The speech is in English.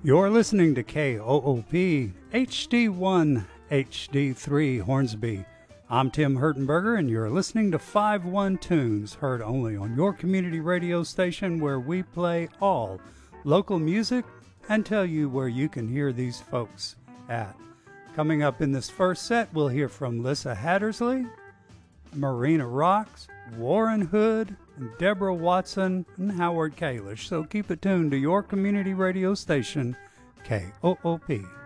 You're listening to KOOP HD1 HD3 Hornsby. I'm Tim Hertenberger, and you're listening to 5-1 Tunes, heard only on your community radio station where we play all local music and tell you where you can hear these folks at. Coming up in this first set, we'll hear from Lissa Hattersley, Marina Rocks, Warren Hood, and Deborah Watson and Howard Kalish. So keep it tuned to your community radio station, KOOP.